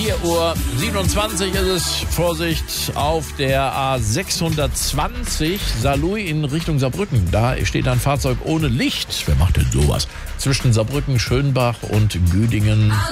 4:27 Uhr ist es. Vorsicht auf der A620 Saarlouis in Richtung Saarbrücken. Da steht ein Fahrzeug ohne Licht. Wer macht denn sowas? Zwischen Saarbrücken, Schönbach und Güdingen.